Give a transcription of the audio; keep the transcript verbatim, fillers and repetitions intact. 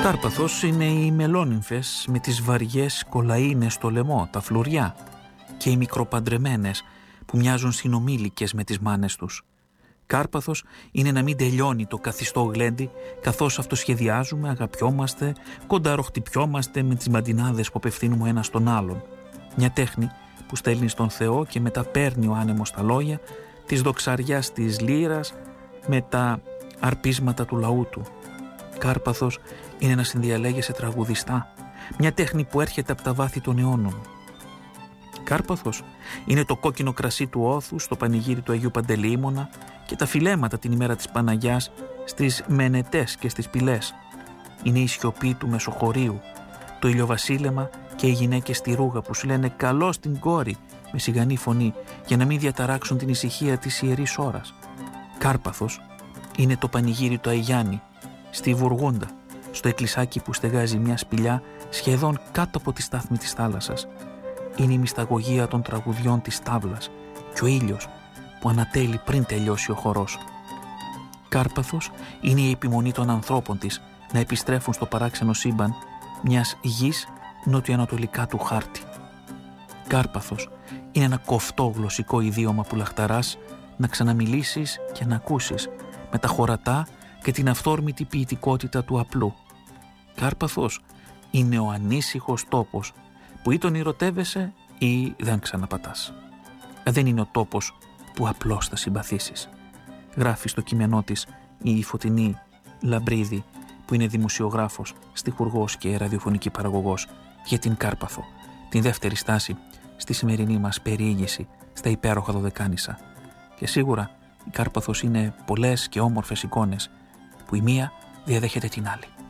Κάρπαθος είναι οι μελόνυμφες με τις βαριές κολαΐνες στο λαιμό, τα φλουριά, και οι μικροπαντρεμένες που μοιάζουν συνομήλικες με τις μάνες τους. Κάρπαθος είναι να μην τελειώνει το καθιστό γλέντι, καθώς αυτοσχεδιάζουμε, αγαπιόμαστε, κονταροχτυπιόμαστε με τις μαντινάδες που απευθύνουμε ένα στον άλλον. Μια τέχνη που στέλνει στον Θεό και μετά παίρνει ο άνεμος τα λόγια της δοξαριάς της λύρας με τα αρπίσματα του λαού του. Κάρπαθος είναι να συνδιαλέγεσαι τραγουδιστά, μια τέχνη που έρχεται από τα βάθη των αιώνων. Κάρπαθος είναι το κόκκινο κρασί του Όθου στο πανηγύρι του Αγίου Παντελεήμωνα και τα φιλέματα την ημέρα της Παναγιάς στις μενετές και στις πυλές. Είναι η σιωπή του Μεσοχωρίου, το ηλιοβασίλεμα και οι γυναίκες στη ρούγα που σου λένε «καλό στην κόρη» με σιγανή φωνή για να μην διαταράξουν την ησυχία της ιερής ώρας. Κάρπαθος είναι το πανηγύρι του Αϊγιάννη στη Βουργούντα, στο εκκλησάκι που στεγάζει μια σπηλιά σχεδόν κάτω από τη στάθμη της θάλασσας. Είναι η μυσταγωγία των τραγουδιών της τάβλας και ο ήλιος που ανατέλει πριν τελειώσει ο χορός. Κάρπαθος είναι η επιμονή των ανθρώπων της να επιστρέφουν στο παράξενο σύμπαν μιας γης νοτιοανατολικά του χάρτη. Κάρπαθος είναι ένα κοφτό γλωσσικό ιδίωμα που λαχταράς να ξαναμιλήσεις και να ακούσεις με τα χωρατά και την αυθόρμητη ποιητικότητα του απλού. Κάρπαθος είναι ο ανήσυχος τόπος που ή τον ερωτεύεσαι ή δεν ξαναπατάς. Δεν είναι ο τόπος που απλώς θα συμπαθήσεις. Γράφει στο κείμενό της η Φωτεινή Λαμπρίδη, που είναι δημοσιογράφος, στιχουργός και ραδιοφωνική παραγωγός, για την Κάρπαθο, την δεύτερη στάση στη σημερινή μας περιήγηση στα υπέροχα Δωδεκάνησα. Και σίγουρα η Κάρπαθος είναι πολλές και όμορφες εικόνες που η μία διαδέχεται την άλλη.